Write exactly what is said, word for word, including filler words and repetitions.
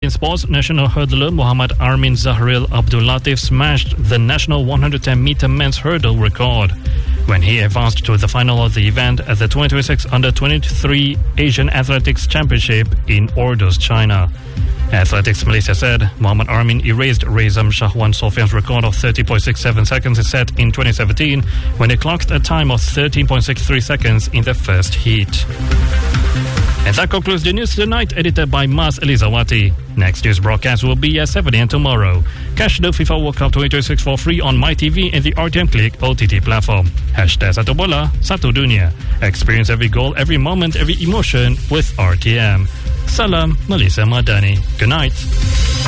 in sports, national hurdler Muhammad Armin Zahril Abdul Latif smashed the national one hundred ten meter men's hurdle record when he advanced to the final of the event at the twenty twenty-six Under twenty-three Asian Athletics Championship in Ordos, China. Athletics Malaysia said Muhammad Armin erased Rezam Shahwan Sofian's record of thirty point six seven seconds set in twenty seventeen when he clocked a time of thirteen point six three seconds in the first heat. And that concludes the news tonight, edited by Mas Elizawati. Next news broadcast will be at seven a.m. tomorrow. Catch the FIFA World Cup twenty twenty-six for free on MyTV and the R T M Click O T T platform. Hashtag Satu Bola, Satu Dunia. Experience every goal, every moment, every emotion with R T M. Salam Malaysia Madani. Good night.